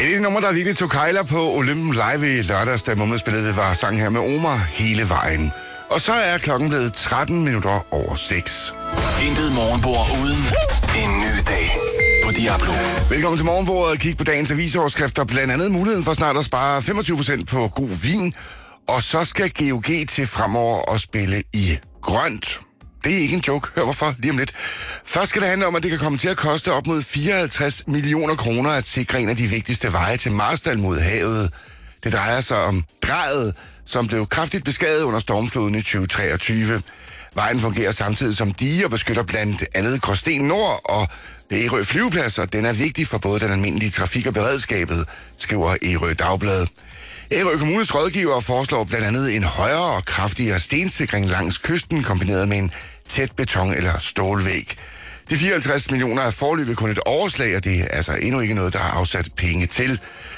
Et nummer, der virkelig tog kejler på Olympen Live i lørdags, da Mumlespillet var sang her med Omar hele vejen. Og så er klokken blevet 13 minutter over 6. Intet morgenbord uden en ny dag på Diablo. Velkommen til morgenbordet og kig på dagens avisoverskrifter. Blandt andet muligheden for snart at spare 25% på god vin. Og så skal GOG til fremover at spille i grønt. Det er ikke en joke. Hør hvorfor lige om lidt. Først skal det handle om, at det kan komme til at koste op mod 54 millioner kroner at sikre en af de vigtigste veje til Marstal mod havet. Det drejer sig om Drejet, som blev kraftigt beskadiget under stormfloden i 2023. Vejen fungerer samtidig som dige og beskytter blandt andet Gråsten Nord og Ærø flyveplads, og den er vigtig for både den almindelige trafik og beredskabet, skriver Ærø Dagblad. Ærø Kommunes rådgiver foreslår blandt andet en højere og kraftigere stensikring langs kysten, kombineret med en tæt beton- eller stålvæg. De 54 millioner er foreløbig kun et overslag, og det er altså endnu ikke noget, der er afsat penge til.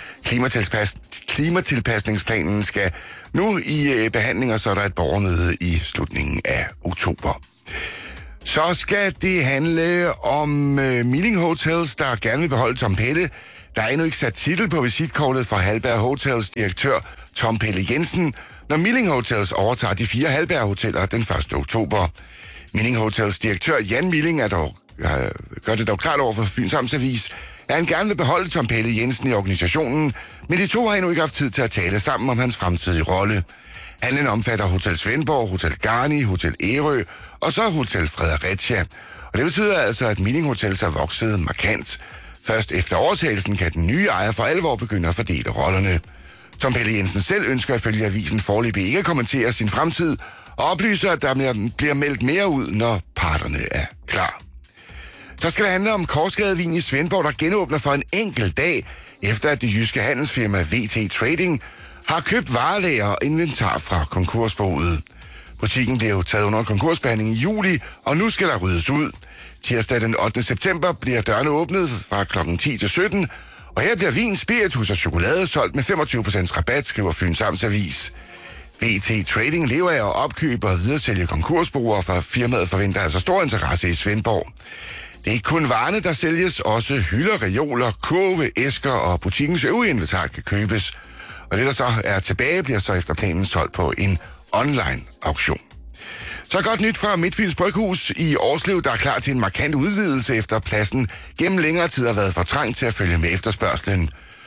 Klimatilpasningsplanen skal nu i behandling, og så er der et borgermøde i slutningen af oktober. Så skal det handle om Milling Hotels, der gerne vil beholde Tom Pelle. Der er endnu ikke sat titel på visitkortet fra Halberg Hotels direktør Tom Pelle Jensen, når Milling Hotels overtager de 4 Halberg Hoteller den 1. oktober. Milling Hotels direktør Jan Milling gør det dog klart over for Fyns Amtsavis, at han gerne vil beholde Tom Pelle Jensen i organisationen, men de to har endnu ikke haft tid til at tale sammen om hans fremtidige rolle. Handlen omfatter Hotel Svendborg, Hotel Garni, Hotel Ærø og så Hotel Fredericia. Og det betyder altså, at Milling Hotels er vokset markant. Først efter overtagelsen kan den nye ejer for alvor begynde at fordele rollerne. Tom Pelle Jensen selv ønsker ifølge avisen foreløbig ikke at kommentere sin fremtid, og oplyser, at der bliver meldt mere ud, når parterne er klar. Så skal det handle om Korsgadevin i Svendborg, der genåbner for en enkelt dag, efter at det jyske handelsfirma VT Trading har købt varelager og inventar fra konkursboet. Butikken blev taget under konkursbehandling i juli, og nu skal der ryddes ud. Tirsdag den 8. september bliver dørene åbnet fra kl. 10 til 17, og her bliver vin, spiritus og chokolade solgt med 25% rabat, skriver Fyns Amtsavis. VT Trading lever af at opkøbe og videresælge konkursboer, for firmaet forventer altså stor interesse i Svendborg. Det er ikke kun varerne, der sælges, også hylder, reoler, kurve, æsker og butikkens øvrige inventar kan købes. Og det, der så er tilbage, bliver så efter planen solgt på en online auktion. Så godt nyt fra Midtfyns Bryghus i Årslev, der er klar til en markant udvidelse, efter pladsen gennem længere tid har været for trang til at følge med efterspørgslen.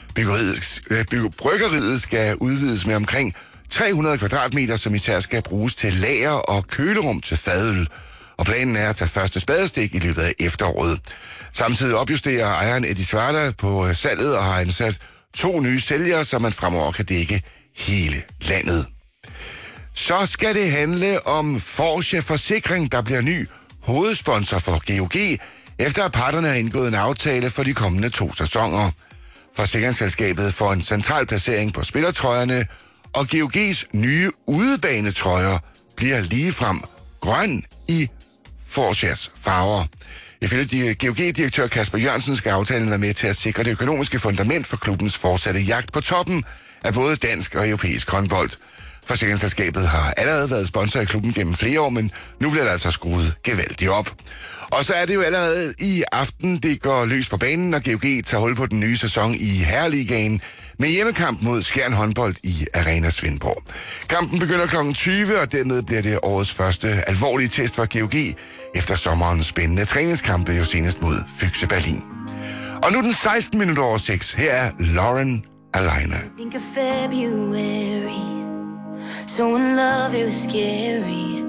Bryggeriet skal udvides med omkring 300 kvadratmeter, som især skal bruges til lager og kølerum til fadøl. Og planen er at tage første spadestik i løbet af efteråret. Samtidig opjusterer ejeren Eddie Svarta på salget og har ansat 2 nye sælgere, så man fremover kan dække hele landet. Så skal det handle om Forsia Forsikring, der bliver ny hovedsponsor for GOG, efter at parterne har indgået en aftale for de kommende 2 sæsoner. Forsikringsselskabet får en central placering på spillertrøjerne, og GOG's nye udebanetrøjer bliver ligefrem grøn i Forsias farver. Ifølge GOG-direktør Kasper Jørgensen skal aftalen være med til at sikre det økonomiske fundament for klubbens fortsatte jagt på toppen af både dansk og europæisk håndbold. Forsikringsselskabet har allerede været sponsor i klubben gennem flere år, men nu bliver der altså skruet gevaldigt op. Og så er det jo allerede i aften, det går løs på banen, når GOG tager hul på den nye sæson i Herreligaen med hjemmekamp mod Skjern håndbold i Arena Svendborg. Kampen begynder kl. 20, og dermed bliver det årets første alvorlige test for GOG efter sommerens spændende træningskampe, jo senest mod Füchse Berlin. Og nu den 16 minutter over 6. Her er Lauren Alina. Think of February, so in love it was scary.